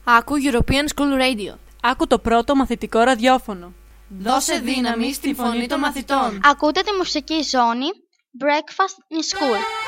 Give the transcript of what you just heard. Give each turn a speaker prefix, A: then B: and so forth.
A: Άκου European School Radio.
B: Άκου το πρώτο μαθητικό ραδιόφωνο.
A: Δώσε δύναμη στη φωνή των μαθητών.
C: Ακούτε τη μουσική ζώνη Breakfast in School.